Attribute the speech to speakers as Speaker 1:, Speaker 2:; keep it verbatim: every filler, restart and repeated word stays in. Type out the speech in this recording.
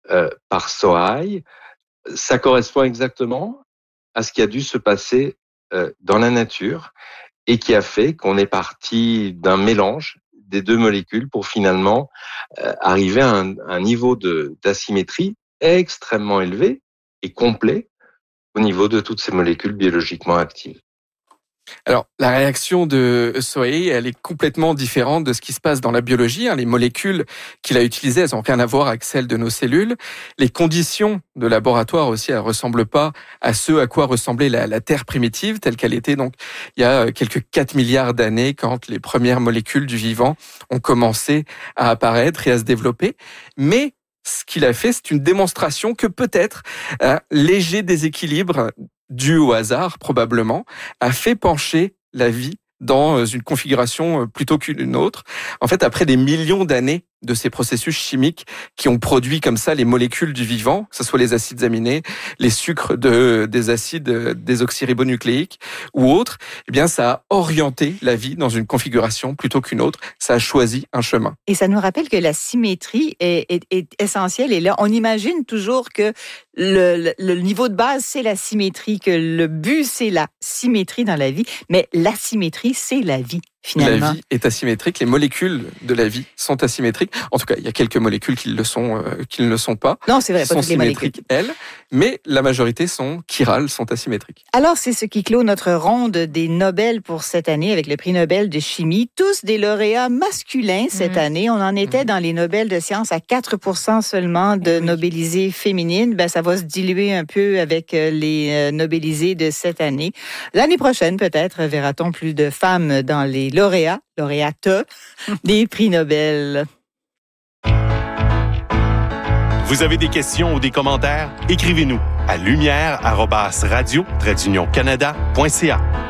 Speaker 1: euh, par Sohaï, ça correspond exactement à ce qui a dû se passer euh, dans la nature et qui a fait qu'on est parti d'un mélange des deux molécules pour finalement euh, arriver à un, un niveau de, d'asymétrie extrêmement élevé et complet au niveau de toutes ces molécules biologiquement actives.
Speaker 2: Alors, la réaction de Sohaï, elle est complètement différente de ce qui se passe dans la biologie. Les molécules qu'il a utilisées, elles n'ont rien à voir avec celles de nos cellules. Les conditions de laboratoire aussi, elles ne ressemblent pas à ce à quoi ressemblait la, la Terre primitive, telle qu'elle était donc il y a quelques quatre milliards d'années, quand les premières molécules du vivant ont commencé à apparaître et à se développer. Mais ce qu'il a fait, c'est une démonstration que peut-être un léger déséquilibre dû au hasard, probablement, a fait pencher la vie dans une configuration plutôt qu'une autre. En fait, après des millions d'années de ces processus chimiques qui ont produit comme ça les molécules du vivant, que ce soit les acides aminés, les sucres de, des acides désoxyribonucléiques ou autres, eh bien, ça a orienté la vie dans une configuration plutôt qu'une autre. Ça a choisi un chemin.
Speaker 3: Et ça nous rappelle que la symétrie est, est, est essentielle. Et là, on imagine toujours que le, le, le niveau de base, c'est la symétrie, que le but, c'est la symétrie dans la vie. Mais l'asymétrie, c'est la vie. Finalement.
Speaker 2: La vie est asymétrique, les molécules de la vie sont asymétriques. En tout cas, il y a quelques molécules qui le sont, euh, qui ne le sont pas.
Speaker 3: Non, c'est vrai,
Speaker 2: qui
Speaker 3: pas
Speaker 2: sont
Speaker 3: toutes les molécules.
Speaker 2: elles, mais la majorité sont chirales, sont asymétriques.
Speaker 3: Alors, c'est ce qui clôt notre ronde des Nobel pour cette année avec le prix Nobel de chimie. Tous des lauréats masculins cette mmh. année. On en était mmh. dans les Nobel de sciences à quatre pour cent seulement de oui. Nobélisées féminines. Ben, ça va se diluer un peu avec les Nobélisées de cette année. L'année prochaine, peut-être, verra-t-on plus de femmes dans les lauréats, lauréates des prix Nobel.
Speaker 4: Vous avez des questions ou des commentaires? Écrivez-nous à lumière arobase radio trait d'union canada point c a.